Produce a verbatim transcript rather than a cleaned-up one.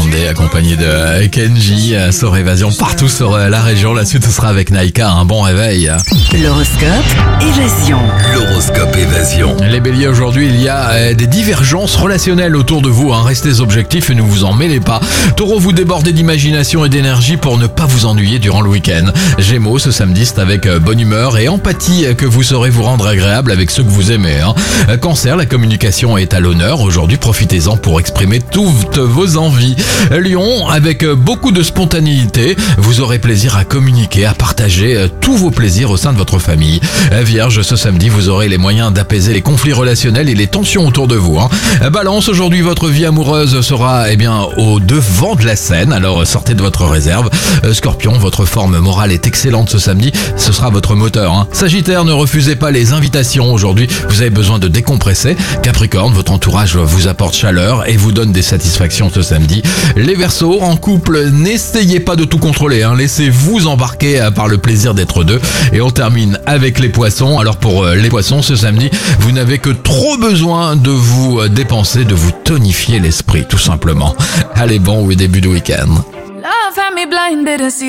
Sunday accompagné de Kenji sur Évasion partout sur la région. La suite ce sera avec Naika. Un bon réveil. L'horoscope Évasion. L'horoscope Évasion. Les béliers, aujourd'hui il y a des divergences relationnelles autour de vous. Hein. Restez objectifs et ne vous en mêlez pas. Taureau, vous débordez d'imagination et d'énergie pour ne pas vous ennuyer durant le week-end. Gémeaux, ce samedi c'est avec bonne humeur et empathie que vous saurez vous rendre agréable avec ceux que vous aimez. Hein. Cancer, la communication est à l'honneur. Aujourd'hui, profitez-en pour exprimer toutes vos envies. Lion, avec beaucoup de spontanéité, vous aurez plaisir à communiquer, à partager tous vos plaisirs au sein de votre famille. Vierge, ce samedi, vous aurez les moyens d'apaiser les conflits relationnels et les tensions autour de vous. Hein. Balance, aujourd'hui, votre vie amoureuse sera eh bien au devant de la scène, alors sortez de votre réserve. Scorpion, votre forme morale est excellente ce samedi, ce sera votre moteur. Hein. Sagittaire, ne refusez pas les invitations aujourd'hui, vous avez besoin de décompresser. Capricorne, votre entourage vous apporte chaleur et vous donne des satisfactions ce samedi. Les Verseaux, en couple, n'essayez pas de tout contrôler, hein. Laissez-vous embarquer par le plaisir d'être deux. Et on termine avec les Poissons. Alors pour les Poissons, ce samedi, vous n'avez que trop besoin de vous dépenser, de vous tonifier l'esprit, tout simplement. Allez, bon début de week-end. Love had me blinded and see